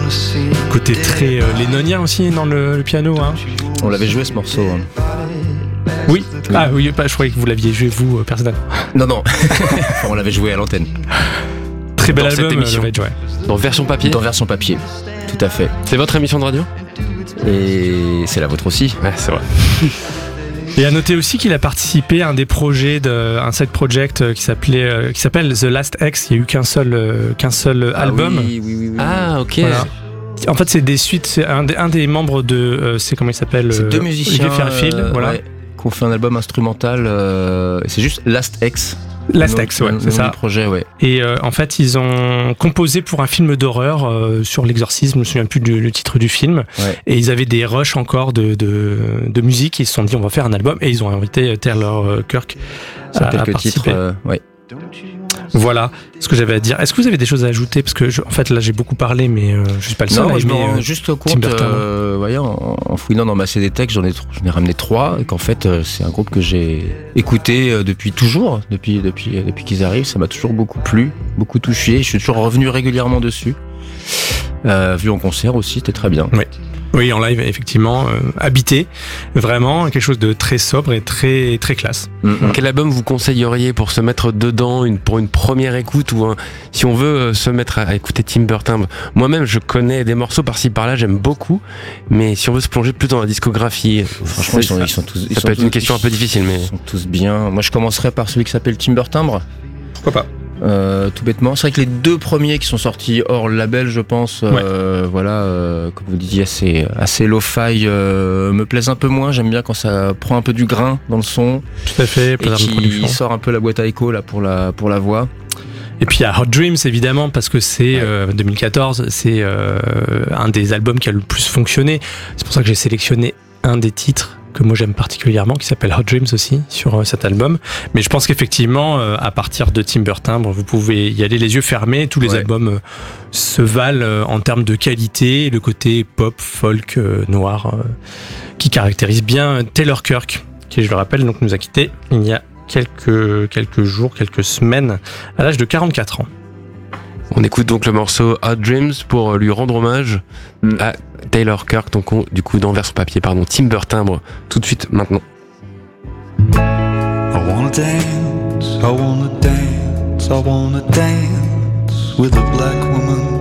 Côté très lénonien aussi dans le piano. Hein. On l'avait joué ce morceau. Hein. Oui. Ah oui, je croyais que vous l'aviez joué vous personnellement. Non. On l'avait joué à l'antenne. Très bel dans album, cette émission. Dans version papier. Dans version papier, tout à fait. C'est votre émission de radio ? Et c'est la vôtre aussi. Ouais, c'est vrai. Et à noter aussi qu'il a participé à un des projets d'un side project qui s'appelle The Last X. Il n'y a eu qu'un seul album. Oui. Ah, ok. Voilà. En fait, c'est des suites. C'est un des membres de. C'est comment il s'appelle ? C'est deux musiciens. Olivier Fairfield, voilà. Ouais, qui ont fait un album instrumental. C'est juste Last X. Last X, ouais, c'est ça. Le projet, ouais. Et en fait, ils ont composé pour un film d'horreur sur l'exorcisme. Je me souviens plus du titre du film. Ouais. Et ils avaient des rushs encore de musique. Ils se sont dit, on va faire un album. Et ils ont invité Taylor Kirk à quelques participer. titres. Ouais. Voilà ce que j'avais à dire. Est-ce que vous avez des choses à ajouter ? Parce que en fait là j'ai beaucoup parlé, mais je suis pas le seul. Non, je me rends juste compte, en fouinant dans ma CD Tech, j'en ai ramené 3, et qu'en fait c'est un groupe que j'ai écouté depuis toujours, depuis qu'ils arrivent. Ça m'a toujours beaucoup plu, beaucoup touché. Je suis toujours revenu régulièrement dessus. Vu en concert aussi, c'était très bien. Oui, en live, effectivement, habité, vraiment quelque chose de très sobre et très très classe. Quel album vous conseilleriez pour se mettre dedans, pour une première écoute, ou si on veut se mettre à écouter Timber Timbre? Moi-même, je connais des morceaux par-ci par-là, j'aime beaucoup, mais si on veut se plonger plus dans la discographie, franchement, ils sont tous. Ça peut être une question un peu difficile, mais ils sont tous bien. Moi, je commencerai par celui qui s'appelle Timber Timbre. Pourquoi pas? Tout bêtement, c'est vrai que les 2 premiers qui sont sortis hors label, je pense, comme vous disiez, assez lo-fi, me plaisent un peu moins. J'aime bien quand ça prend un peu du grain dans le son. Tout à fait. Et qui sort un peu la boîte à écho là pour la voix. Et puis il y a Hot Dreams évidemment, parce que c'est 2014, c'est un des albums qui a le plus fonctionné. C'est pour ça que j'ai sélectionné un des titres que moi j'aime particulièrement, qui s'appelle Hot Dreams aussi, sur cet album. Mais je pense qu'effectivement, à partir de Timber Timbre, vous pouvez y aller les yeux fermés. Tous les albums se valent en termes de qualité, le côté pop, folk, noir, qui caractérise bien Taylor Kirk, qui, je le rappelle, donc nous a quittés il y a quelques jours, quelques semaines, à l'âge de 44 ans. On écoute donc le morceau Hot Dreams pour lui rendre hommage à Taylor Kirk, donc du coup dans version papier, Timber Timbre, tout de suite maintenant. I wanna dance, I wanna dance, I wanna dance with a black woman.